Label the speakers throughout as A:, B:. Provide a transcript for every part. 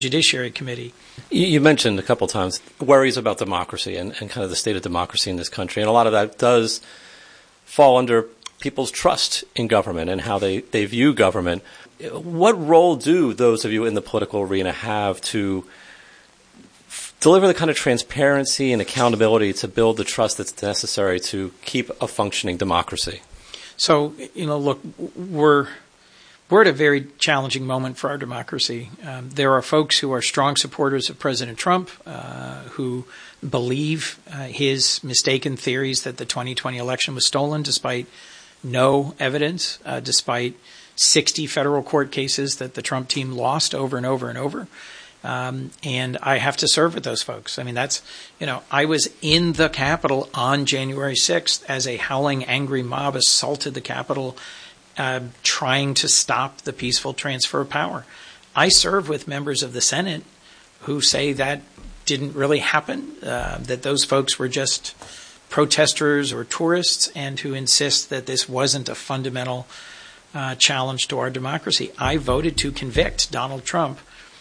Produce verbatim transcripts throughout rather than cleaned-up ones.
A: Judiciary Committee.
B: You mentioned a couple times worries about democracy and, and kind of the state of democracy in this country. And a lot of that does fall under people's trust in government and how they, they view government. What role do those of you in the political arena have to f- deliver the kind of transparency and accountability to build the trust that's necessary to keep a functioning democracy?
A: So, you know, look, we're we're at a very challenging moment for our democracy. Um, there are folks who are strong supporters of President Trump, uh, who believe uh, his mistaken theories that the twenty twenty election was stolen, despite no evidence, uh, despite sixty federal court cases that the Trump team lost over and over and over. Um, and I have to serve with those folks. I mean, that's, you know, I was in the Capitol on January sixth as a howling, angry mob assaulted the Capitol, uh, trying to stop the peaceful transfer of power. I serve with members of the Senate who say that didn't really happen, uh, that those folks were just protesters or tourists, and who insist that this wasn't a fundamental uh, challenge to our democracy. I voted to convict Donald Trump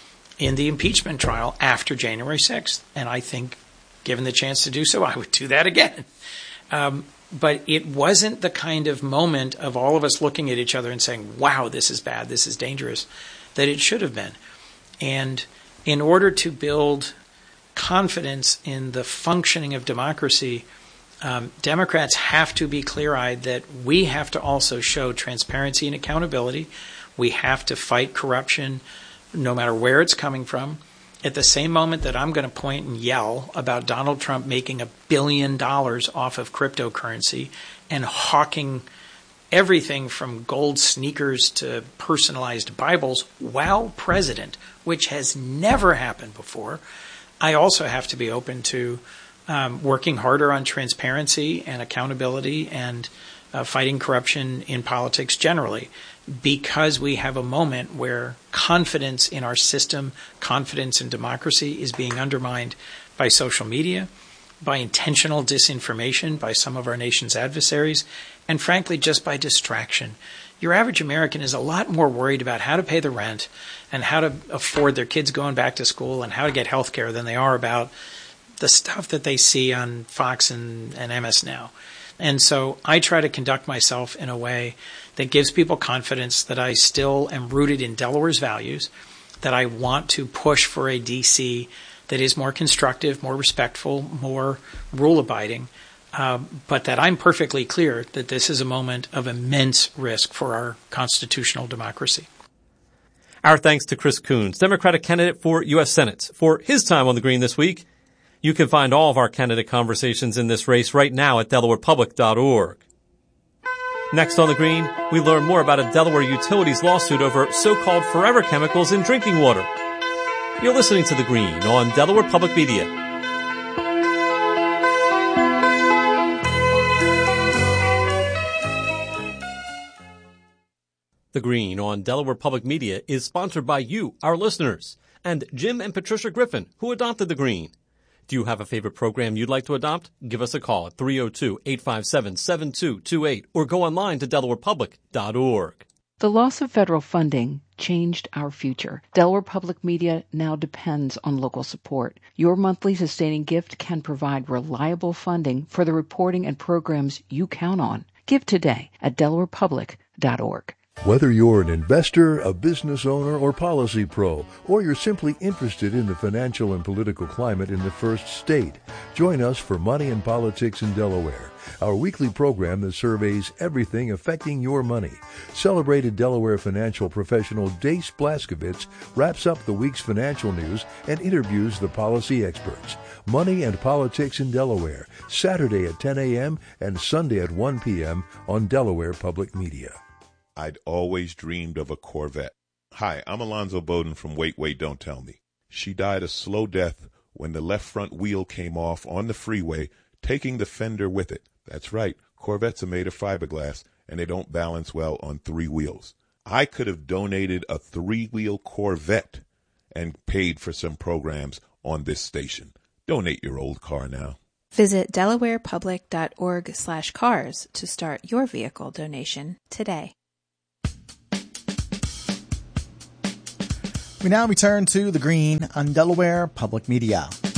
A: in the impeachment trial after January sixth. And I think, given the chance to do so, I would do that again. Um, but it wasn't the kind of moment of all of us looking at each other and saying, wow, this is bad, this is dangerous, that it should have been. And in order to build confidence in the functioning of democracy, um, Democrats have to be clear-eyed that we have to also show transparency and accountability. We have to fight corruption no matter where it's coming from. At the same moment that I'm going to point and yell about Donald Trump making a billion dollars off of cryptocurrency and hawking everything from gold sneakers to personalized Bibles while president, which has never happened before, I also have to be open to um, working harder on transparency and accountability and uh, fighting corruption in politics generally, because we have a moment where confidence in our system, confidence in democracy is being undermined by social media, by intentional disinformation by some of our nation's adversaries, and frankly, just by distraction. Your average American is a lot more worried about how to pay the rent and how to afford their kids going back to school and how to get health care than they are about the stuff that they see on Fox and, and M S Now. And so I try to conduct myself in a way that gives people confidence that I still am rooted in Delaware's values, that I want to push for a D C that is more constructive, more respectful, more rule-abiding, uh, but that I'm perfectly clear that this is a moment of immense risk for our constitutional democracy.
B: Our thanks to Chris Coons, Democratic candidate for U S Senate, for his time on the Green this week. You can find all of our candidate conversations in this race right now at delaware public dot org. Next on the Green, we learn more about a Delaware utilities lawsuit over so-called forever chemicals in drinking water. You're listening to The Green on Delaware Public Media. The Green on Delaware Public Media is sponsored by you, our listeners, and Jim and Patricia Griffin, who adopted The Green. Do you have a favorite program you'd like to adopt? Give us a call at three oh two, eight five seven, seven two two eight or go online to delaware public dot org.
C: The loss of federal funding changed our future. Delaware Public Media now depends on local support. Your monthly sustaining gift can provide reliable funding for the reporting and programs you count on. Give today at delaware public dot org.
D: Whether you're an investor, a business owner, or policy pro, or you're simply interested in the financial and political climate in the first state, join us for Money and Politics in Delaware, our weekly program that surveys everything affecting your money. Celebrated Delaware financial professional Dace Blaskovitz wraps up the week's financial news and interviews the policy experts. Money and Politics in Delaware, Saturday at ten a.m. and Sunday at one p.m. on Delaware Public Media.
E: I'd always dreamed of a Corvette. Hi, I'm Alonzo Bowden from Wait, Wait, Don't Tell Me. She died a slow death when the left front wheel came off on the freeway, taking the fender with it. That's right, Corvettes are made of fiberglass, and they don't balance well on three wheels. I could have donated a three-wheel Corvette and paid for some programs on this station. Donate your old car now.
F: Visit delaware public dot org slash cars to start your vehicle donation today.
G: We now return to The Green on Delaware Public Media.